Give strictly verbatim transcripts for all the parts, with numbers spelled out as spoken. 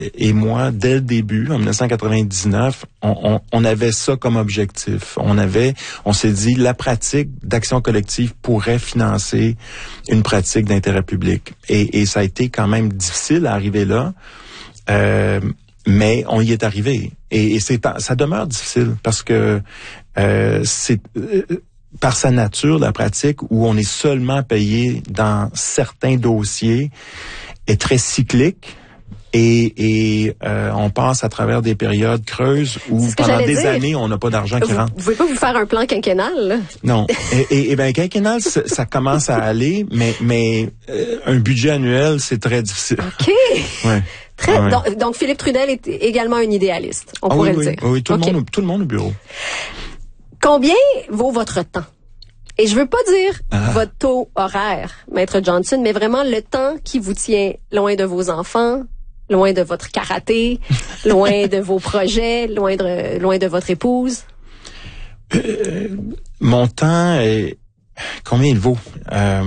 et moi, dès le début, en dix-neuf cent quatre-vingt-dix-neuf, on, on, on avait ça comme objectif. On avait, on s'est dit, la pratique d'action collective pourrait financer une pratique d'intérêt public. Et, et ça a été quand même difficile à arriver là, euh, mais on y est arrivé. Et, et c'est, ça demeure difficile parce que euh, c'est euh, par sa nature, la pratique où on est seulement payé dans certains dossiers est très cyclique. Et, et euh, on passe à travers des périodes creuses où pendant des dire. années, on n'a pas d'argent qui vous, rentre. Vous pouvez pas vous faire un plan quinquennal, là? Non. et, et, et bien, quinquennal, ça, ça commence à aller, mais, mais euh, un budget annuel, c'est très difficile. OK. Ouais. Très, ouais. donc, donc, Philippe Trudel est également un idéaliste, on ah, pourrait oui, le oui, dire. Oui, tout, okay. le monde, tout le monde au bureau. Combien vaut votre temps? Et je veux pas dire ah. votre taux horaire, Maître Johnson, mais vraiment le temps qui vous tient loin de vos enfants, loin de votre karaté, loin de vos projets, loin de, loin de votre épouse? Euh, mon temps, est... combien il vaut? Euh,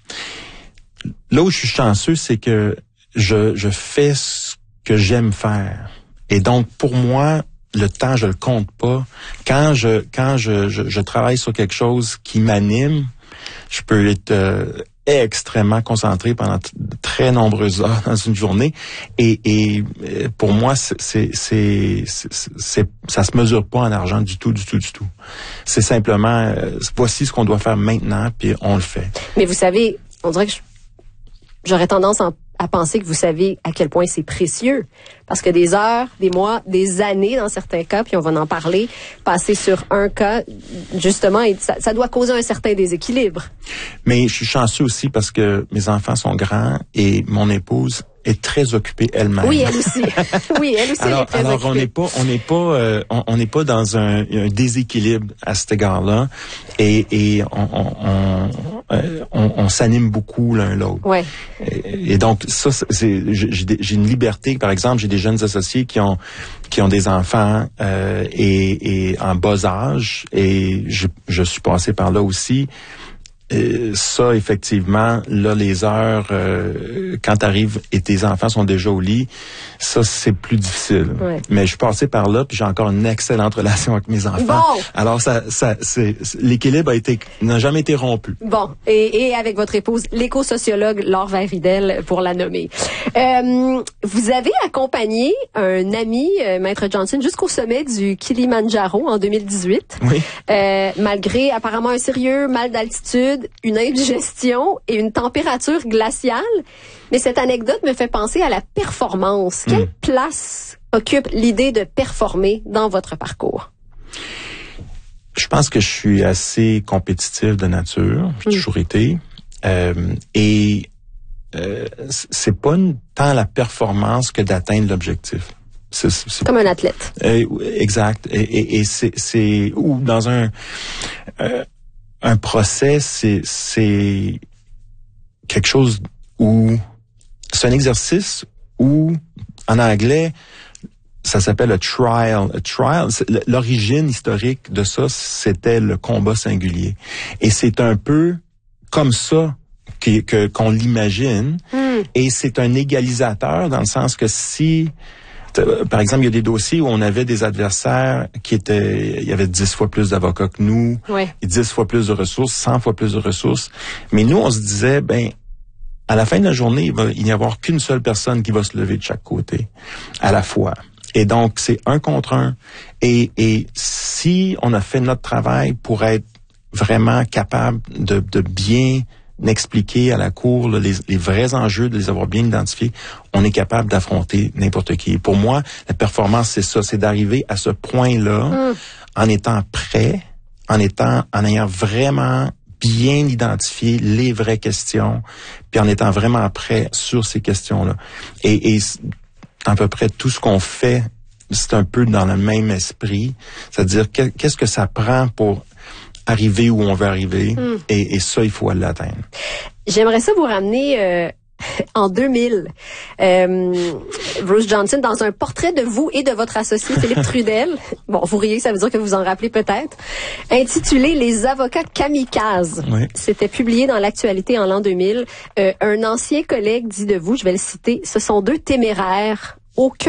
là où je suis chanceux, c'est que je, je fais ce que j'aime faire. Et donc, pour moi, le temps, je le compte pas. Quand je quand je, je, je travaille sur quelque chose qui m'anime, je peux être euh, extrêmement concentré pendant t- de très nombreuses heures dans une journée. Et, et pour moi, c'est, c'est, c'est, c'est, c'est, ça se mesure pas en argent du tout, du tout, du tout. C'est simplement, euh, voici ce qu'on doit faire maintenant, puis on le fait. Mais vous savez, on dirait que je, j'aurais tendance à, à penser que vous savez à quel point c'est précieux. Parce que des heures, des mois, des années dans certains cas, puis on va en parler, passer sur un cas, justement, et ça, ça doit causer un certain déséquilibre. Mais je suis chanceux aussi parce que mes enfants sont grands et mon épouse est très occupée elle-même. Oui, elle aussi. Oui, elle aussi alors, est très alors occupée. on n'est pas, on n'est pas, euh, on, on n'est pas dans un, un déséquilibre à cet égard-là, et, et on, on, on, euh, on, on s'anime beaucoup l'un l'autre. Ouais. Et, et donc ça, c'est, j'ai, j'ai une liberté. Par exemple, j'ai des jeunes associés qui ont, qui ont des enfants euh, et, et en bas âge, et je, je suis passé par là aussi. Euh, ça, effectivement, là, les heures, euh, quand t'arrives et tes enfants sont déjà au lit, ça, c'est plus difficile. Ouais. Mais je suis passé par là, puis j'ai encore une excellente relation avec mes enfants. Bon. Alors, ça, ça, c'est, l'équilibre a été, n'a jamais été rompu. Bon. Et, et avec votre épouse, l'éco-sociologue Laure Vainridel, pour la nommer. Euh, vous avez accompagné un ami, euh, Maître Johnson, jusqu'au sommet du Kilimandjaro en deux mille dix-huit. Oui. Euh, malgré apparemment un sérieux mal d'altitude, une indigestion et une température glaciale. Mais cette anecdote me fait penser à la performance. Quelle mmh. place occupe l'idée de performer dans votre parcours? Je pense que je suis assez compétitif de nature. J'ai mmh. toujours été. Euh, et euh, c'est pas une, tant la performance que d'atteindre l'objectif. C'est, c'est, Comme un athlète. Euh, exact. Et, et, et c'est, c'est ou dans un euh, un procès, c'est, c'est quelque chose où c'est un exercice où, en anglais, ça s'appelle a trial. A trial, l'origine historique de ça, c'était le combat singulier. Et c'est un peu comme ça que, que, qu'on l'imagine. Mm. Et c'est un égalisateur dans le sens que si... Par exemple, il y a des dossiers où on avait des adversaires qui étaient, il y avait dix fois plus d'avocats que nous, ouais. et dix fois plus de ressources, cent fois plus de ressources. Mais nous, on se disait, ben, à la fin de la journée, il va il n'y avoir qu'une seule personne qui va se lever de chaque côté, à la fois. Et donc, c'est un contre un. Et, et si on a fait notre travail pour être vraiment capable de, de bien expliquer à la cour là, les, les vrais enjeux, de les avoir bien identifiés, on est capable d'affronter n'importe qui. Pour moi, la performance, c'est ça, c'est d'arriver à ce point-là mm. en étant prêt, en étant, en ayant vraiment bien identifié les vraies questions, puis en étant vraiment prêt sur ces questions-là. Et, et à peu près tout ce qu'on fait, c'est un peu dans le même esprit, c'est-à-dire que, qu'est-ce que ça prend pour arriver où on veut arriver, mm. et, et ça, il faut l'atteindre. J'aimerais ça vous ramener euh, en deux mille. Euh, Bruce Johnson, dans un portrait de vous et de votre associé Philippe Trudel, bon, vous riez, ça veut dire que vous en rappelez peut-être, intitulé « Les avocats kamikazes oui. ». C'était publié dans l'actualité en l'an deux mille. Euh, un ancien collègue dit de vous, je vais le citer, « Ce sont deux téméraires, aucun